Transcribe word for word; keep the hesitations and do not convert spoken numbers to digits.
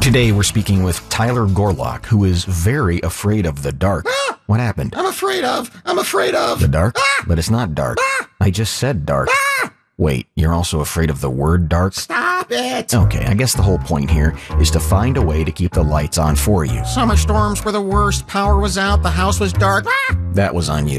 Today we're speaking with Tyler Gorlock, who is very afraid of the dark. Ah! What happened? I'm afraid of. I'm afraid of. The dark? Ah! But it's not dark. Ah! I just said dark. Ah! Wait, you're also afraid of the word dark? Stop it. Okay, I guess the whole point here is to find a way to keep the lights on for you. Summer storms were the worst. Power was out. The house was dark. Ah! That was on you.